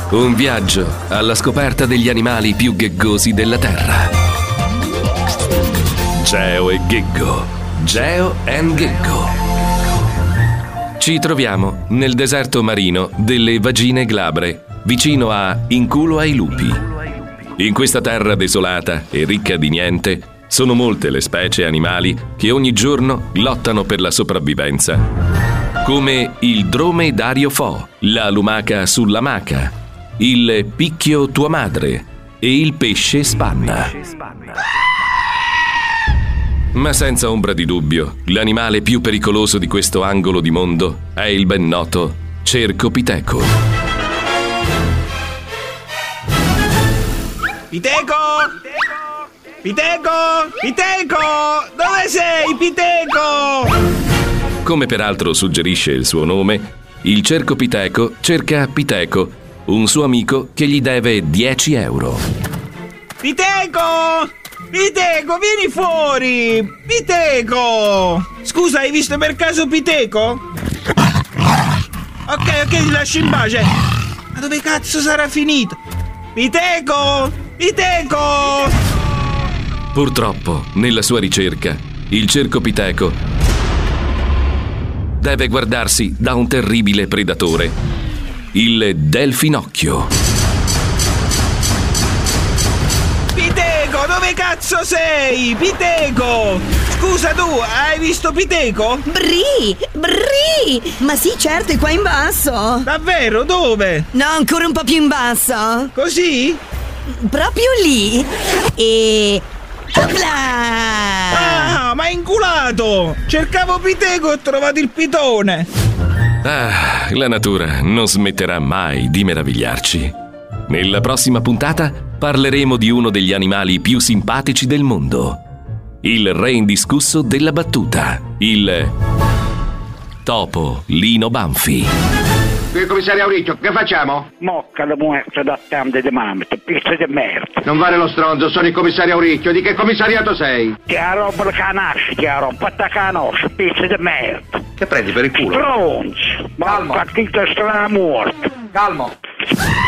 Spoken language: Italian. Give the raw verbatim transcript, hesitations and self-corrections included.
Un viaggio alla scoperta degli animali più gheggosi della Terra. Geo e Gheggo. Geo and Gheggo. Ci troviamo nel deserto marino delle Vagine Glabre, vicino a In culo ai lupi. In questa terra desolata e ricca di niente, sono molte le specie animali che ogni giorno lottano per la sopravvivenza. Come il dromedario fo, la lumaca sulla maca, il picchio tua madre e il pesce spanna. Ma senza ombra di dubbio, l'animale più pericoloso di questo angolo di mondo è il ben noto cercopiteco. Piteco! Piteco! Piteco! Dove sei, Piteco? Come peraltro suggerisce il suo nome, il cercopiteco cerca Piteco, un suo amico che gli deve dieci euro. Piteco! Piteco, vieni fuori! Piteco! Scusa, hai visto per caso Piteco? Ok, ok, ti lascio in pace. Ma dove cazzo sarà finito? Piteco! Piteco! Purtroppo, nella sua ricerca, il cercopiteco deve guardarsi da un terribile predatore, il delfinocchio. Piteco, dove cazzo sei? Piteco! Scusa, tu, hai visto Piteco? Bri! Bri! Ma sì, certo, è qua in basso. Davvero? Dove? No, ancora un po' più in basso. Così? Proprio lì. E... Opla! Ah, ma è inculato! Cercavo Piteco e ho trovato il pitone. Ah, la natura non smetterà mai di meravigliarci. Nella prossima puntata parleremo di uno degli animali più simpatici del mondo. Il re indiscusso della battuta. Il topo Lino Banfi. Il commissario Auricchio, che facciamo? Mocca la muerta da tante di mamma, pizza di merda. Non vale lo stronzo, sono il commissario Auricchio. Di che commissariato sei? Ti ha roba la canascia, ti ha roba la canascia, pizza di merda. Che prendi per il culo? Stronzo! Ma Calmo. partita strana morta. Calmo.